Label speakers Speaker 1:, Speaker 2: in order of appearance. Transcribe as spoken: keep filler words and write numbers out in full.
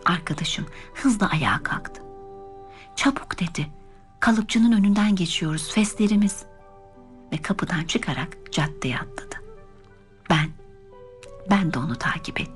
Speaker 1: Arkadaşım hızla ayağa kalktı. "Çabuk," dedi. "Kalıpçının önünden geçiyoruz, feslerimiz." Ve kapıdan çıkarak caddeye atladı. Ben, ben de onu takip ettim.